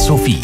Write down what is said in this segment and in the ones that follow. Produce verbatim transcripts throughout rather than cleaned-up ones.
Sophie.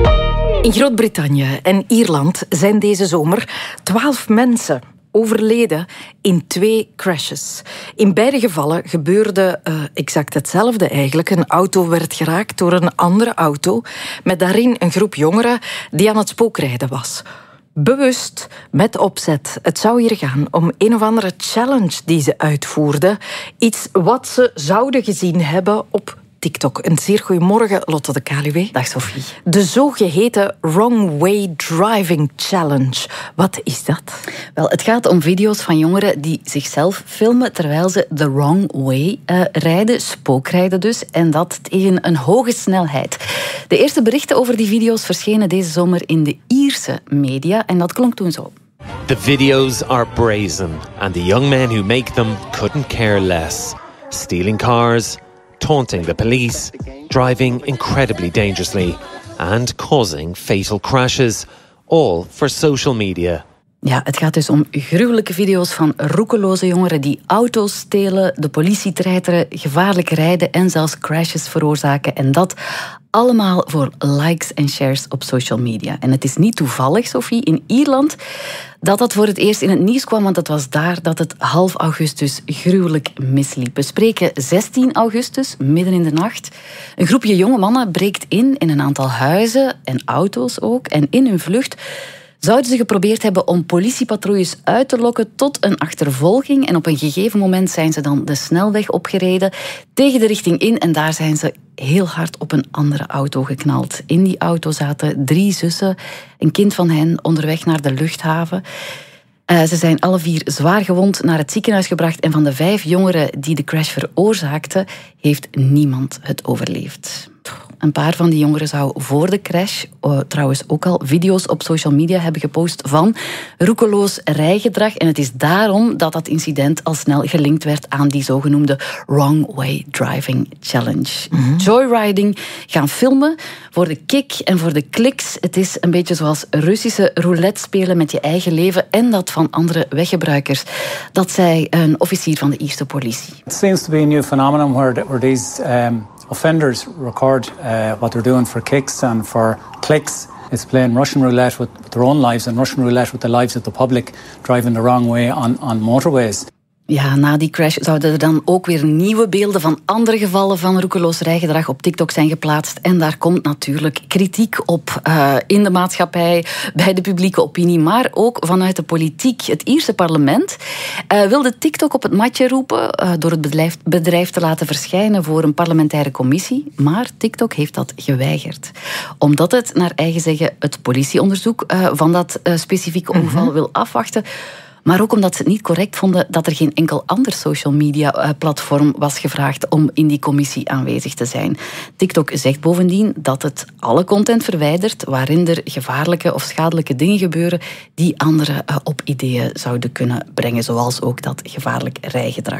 In Groot-Brittannië en Ierland zijn deze zomer twaalf mensen overleden in twee crashes. In beide gevallen gebeurde uh, exact hetzelfde eigenlijk. Een auto werd geraakt door een andere auto met daarin een groep jongeren die aan het spookrijden was. Bewust, met opzet. Het zou hier gaan om een of andere challenge die ze uitvoerden. Iets wat ze zouden gezien hebben op TikTok. Een zeer goeiemorgen, Lotte de Kaluwe. Dag Sophie. De zogeheten Wrong Way Driving Challenge. Wat is dat? Wel, het gaat om video's van jongeren die zichzelf filmen terwijl ze the wrong way uh, rijden, spookrijden dus, en dat tegen een hoge snelheid. De eerste berichten over die video's verschenen deze zomer in de Ierse media en dat klonk toen zo. The videos are brazen and the young men who make them couldn't care less. Stealing cars, taunting the police, driving incredibly dangerously and causing fatal crashes, all for social media. Ja, het gaat dus om gruwelijke video's van roekeloze jongeren die auto's stelen, de politie treiteren, gevaarlijk rijden en zelfs crashes veroorzaken. En dat allemaal voor likes en shares op social media. En het is niet toevallig, Sophie, in Ierland dat dat voor het eerst in het nieuws kwam, want het was daar dat het half augustus gruwelijk misliep. We spreken zestien augustus, midden in de nacht. Een groepje jonge mannen breekt in in een aantal huizen en auto's ook. En in hun vlucht zouden ze geprobeerd hebben om politiepatrouilles uit te lokken tot een achtervolging. En op een gegeven moment zijn ze dan de snelweg opgereden tegen de richting in. En daar zijn ze heel hard op een andere auto geknald. In die auto zaten drie zussen, een kind van hen, onderweg naar de luchthaven. Uh, ze zijn alle vier zwaar gewond naar het ziekenhuis gebracht. En van de vijf jongeren die de crash veroorzaakten, heeft niemand het overleefd. Een paar van die jongeren zou voor de crash uh, trouwens ook al video's op social media hebben gepost van roekeloos rijgedrag. En het is daarom dat dat incident al snel gelinkt werd aan die zogenoemde Wrong Way Driving Challenge. Mm-hmm. Joyriding, gaan filmen voor de kick en voor de kliks. Het is een beetje zoals Russische roulette spelen met je eigen leven en dat van andere weggebruikers. Dat zei een officier van de Ierse politie. It seems to be a new phenomenon where, where these um, offenders record uh, what they're doing for kicks and for clicks. It's playing Russian roulette with, with their own lives and Russian roulette with the lives of the public driving the wrong way on, on motorways. Ja, na die crash zouden er dan ook weer nieuwe beelden van andere gevallen van roekeloos rijgedrag op TikTok zijn geplaatst. En daar komt natuurlijk kritiek op uh, in de maatschappij, bij de publieke opinie, maar ook vanuit de politiek. Het Ierse parlement uh, wilde TikTok op het matje roepen uh, door het bedrijf, bedrijf te laten verschijnen voor een parlementaire commissie. Maar TikTok heeft dat geweigerd. Omdat het, naar eigen zeggen, het politieonderzoek uh, van dat uh, specifieke ongeval mm-hmm. wil afwachten. Maar ook omdat ze het niet correct vonden dat er geen enkel ander social media platform was gevraagd om in die commissie aanwezig te zijn. TikTok zegt bovendien dat het alle content verwijdert waarin er gevaarlijke of schadelijke dingen gebeuren die anderen op ideeën zouden kunnen brengen, zoals ook dat gevaarlijk rijgedrag.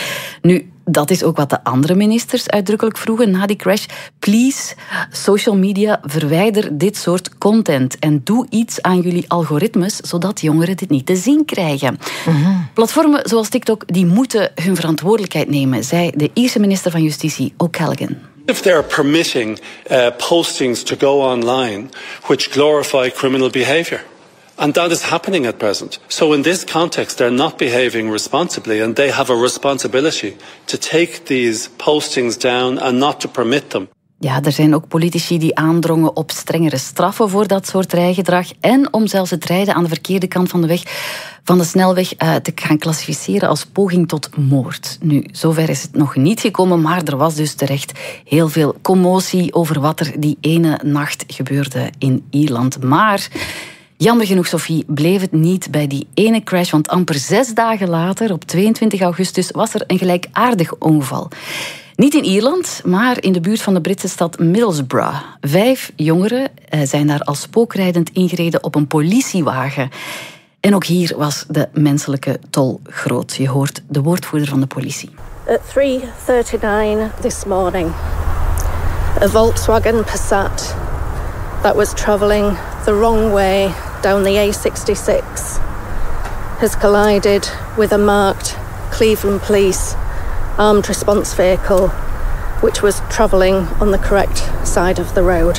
Nu, dat is ook wat de andere ministers uitdrukkelijk vroegen na die crash. Please, social media, verwijder dit soort content en doe iets aan jullie algoritmes, zodat jongeren dit niet te zien krijgen. Mm-hmm. Platformen zoals TikTok, die moeten hun verantwoordelijkheid nemen, zei de Ierse minister van Justitie, O'Callaghan. If they're permitting uh, postings to go online which glorify criminal behaviour. And that is happening at present. So in this context, they're not behaving responsibly and they have a responsibility to take these postings down and not to permit them. Ja, er zijn ook politici die aandrongen op strengere straffen voor dat soort rijgedrag en om zelfs het rijden aan de verkeerde kant van de weg, van de snelweg uh, te gaan klassificeren als poging tot moord. Nu, zover is het nog niet gekomen, maar er was dus terecht heel veel commotie over wat er die ene nacht gebeurde in Ierland. Maar jammer genoeg, Sophie, bleef het niet bij die ene crash, want amper zes dagen later, op tweeëntwintig augustus, was er een gelijkaardig ongeval. Niet in Ierland, maar in de buurt van de Britse stad Middlesbrough. Vijf jongeren zijn daar als spookrijdend ingereden op een politiewagen. En ook hier was de menselijke tol groot. Je hoort de woordvoerder van de politie. At three thirty-nine this morning, a Volkswagen Passat that was travelling the wrong way down the A sixty-six has collided with a marked Cleveland Police armed response vehicle which was travelling on the correct side of the road.